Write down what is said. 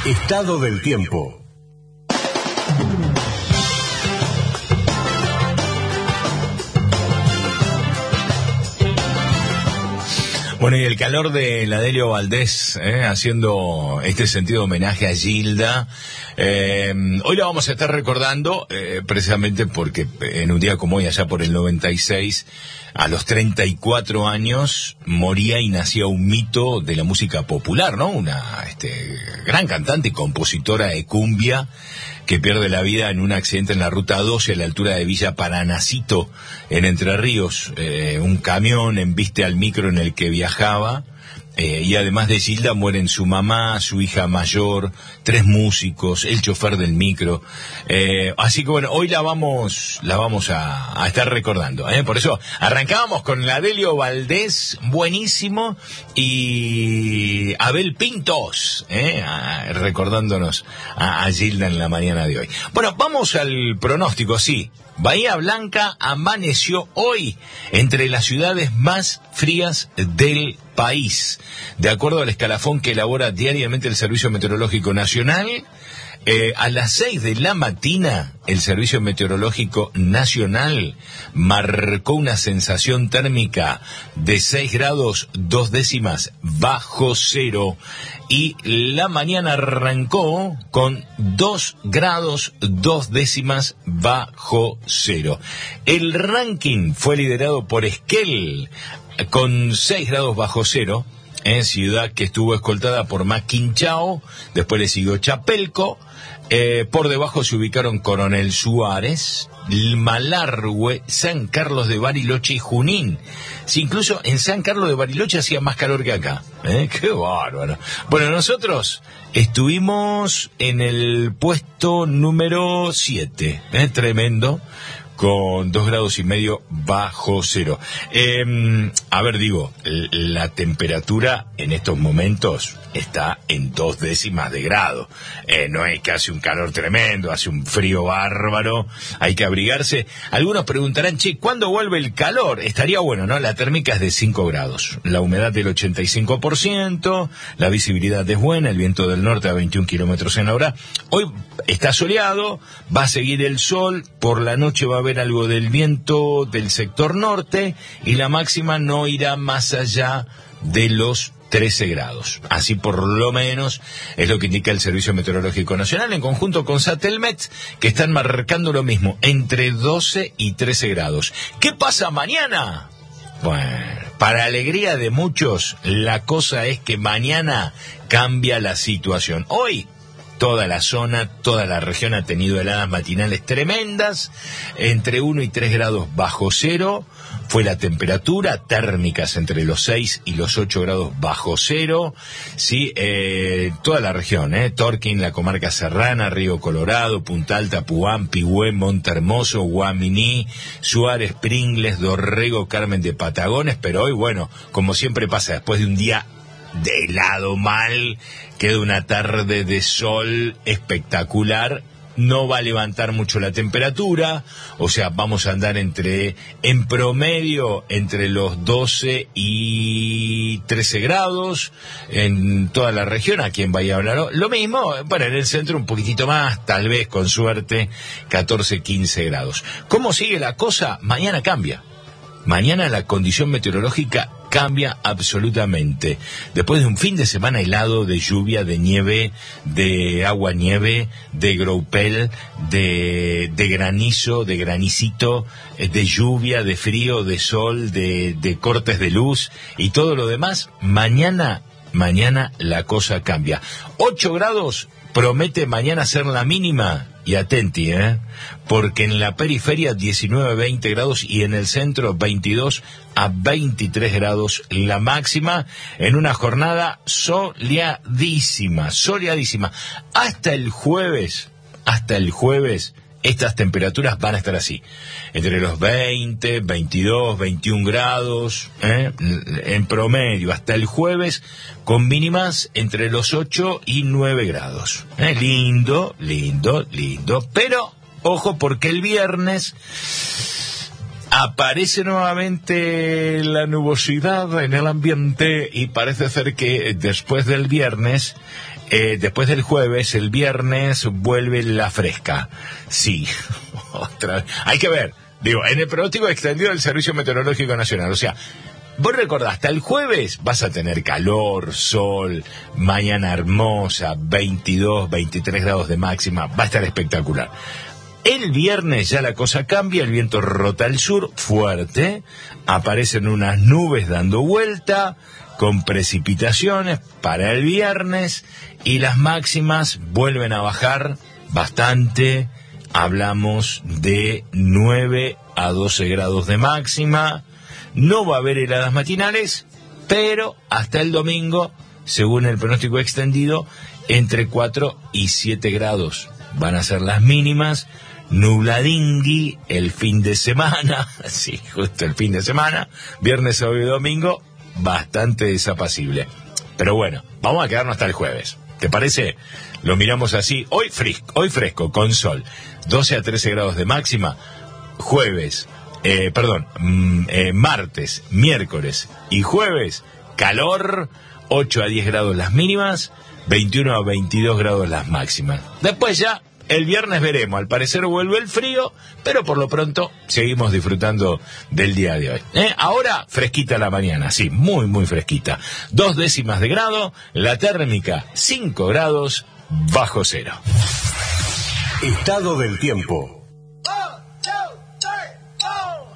Estado del tiempo. Bueno, y el calor de la Delio Valdés, haciendo este sentido homenaje a Gilda. Hoy la vamos a estar recordando, precisamente porque en un día como hoy, allá por el 96, a los 34 años, moría y nacía un mito de la música popular, ¿no? Una gran cantante y compositora de cumbia, que pierde la vida en un accidente en la ruta 12 a la altura de Villa Paranacito, en Entre Ríos. Un camión embiste al micro en el que viajaba, y además de Gilda mueren su mamá, su hija mayor, 3 músicos, el chofer del micro. Así que bueno, hoy la vamos a estar recordando, por eso arrancábamos con la Delio Valdés, buenísimo, y Abel Pintos, recordándonos a Gilda en la mañana de hoy. Bueno, vamos al pronóstico, sí. Bahía Blanca amaneció hoy entre las ciudades más frías del país, de acuerdo al escalafón que elabora diariamente el Servicio Meteorológico Nacional. A las 6 de la mañana, el Servicio Meteorológico Nacional marcó una sensación térmica de 6 grados 2 décimas bajo cero, y la mañana arrancó con 2 grados 2 décimas bajo cero. El ranking fue liderado por Esquel, con 6 grados bajo cero, ciudad que estuvo escoltada por Maquinchao, después le siguió Chapelco. Por debajo se ubicaron Coronel Suárez, Malargüe, San Carlos de Bariloche y Junín. Sí, incluso en San Carlos de Bariloche hacía más calor que acá. ¡Qué bárbaro! Bueno, nosotros estuvimos en el puesto número 7, tremendo, con 2 grados y medio bajo cero. A ver, digo, la temperatura en estos momentos está en 2 décimas de grado. No es que hace un calor tremendo, hace un frío bárbaro, hay que abrigarse. Algunos preguntarán, che, ¿cuándo vuelve el calor? Estaría bueno, ¿no? La térmica es de 5 grados, la humedad del 85%, la visibilidad es buena, el viento del norte a 21 kilómetros en hora. Hoy está soleado, va a seguir el sol, por la noche va a haber algo del viento del sector norte, y la máxima no irá más allá de los 13 grados. Así por lo menos es lo que indica el Servicio Meteorológico Nacional en conjunto con Satelmet, que están marcando lo mismo, entre 12 y 13 grados. ¿Qué pasa mañana? Bueno, para alegría de muchos, la cosa es que mañana cambia la situación. Hoy toda la zona, toda la región ha tenido heladas matinales tremendas, entre 1 y 3 grados bajo cero. Fue la temperatura, térmicas entre los 6 y los 8 grados bajo cero. Sí, toda la región, Torquín, la comarca serrana, Río Colorado, Punta Alta, Puán, Pigüé, Montehermoso, Guaminí, Suárez, Pringles, Dorrego, Carmen de Patagones. Pero hoy, bueno, como siempre pasa, después de un día de helado mal, queda una tarde de sol espectacular. No va a levantar mucho la temperatura, o sea, vamos a andar en promedio entre los 12 y 13 grados en toda la región. Aquí en Bahía Blanca lo mismo, bueno, en el centro un poquitito más, tal vez con suerte 14, 15 grados. ¿Cómo sigue la cosa? Mañana cambia. Mañana la condición meteorológica cambia absolutamente. Después de un fin de semana helado, de lluvia, de nieve, de agua-nieve, de graupel, de granizo, de granicito, de lluvia, de frío, de sol, de cortes de luz y todo lo demás, mañana la cosa cambia. 8 grados promete mañana ser la mínima. Y atenti, porque en la periferia 19 a 20 grados y en el centro 22 a 23 grados la máxima, en una jornada soleadísima. Hasta el jueves, estas temperaturas van a estar así, entre los 20, 22, 21 grados, en promedio, hasta el jueves, con mínimas entre los 8 y 9 grados. Lindo, pero ojo, porque el viernes Aparece nuevamente la nubosidad en el ambiente y parece ser que después del viernes, después del jueves, el viernes vuelve la fresca. Sí, otra vez. Hay que ver, digo, en el pronóstico extendido del Servicio Meteorológico Nacional, o sea, vos recordás, hasta el jueves vas a tener calor, sol, mañana hermosa, 22, 23 grados de máxima, va a estar espectacular. El viernes ya la cosa cambia, el viento rota al sur fuerte, aparecen unas nubes dando vuelta, con precipitaciones para el viernes, y las máximas vuelven a bajar bastante, hablamos de 9 a 12 grados de máxima, no va a haber heladas matinales, pero hasta el domingo, según el pronóstico extendido, entre 4 y 7 grados van a ser las mínimas. Nubladingui el fin de semana, sí, justo el fin de semana, viernes, sábado y domingo, bastante desapacible. Pero bueno, vamos a quedarnos hasta el jueves. ¿Te parece? Lo miramos así, hoy fresco, con sol, 12 a 13 grados de máxima, martes, miércoles y jueves, calor, 8 a 10 grados las mínimas, 21 a 22 grados las máximas. Después ya, el viernes veremos, al parecer vuelve el frío, pero por lo pronto seguimos disfrutando del día de hoy. Ahora, fresquita la mañana, sí, muy, muy fresquita. 2 décimas de grado, la térmica 5 grados bajo cero. Estado del tiempo.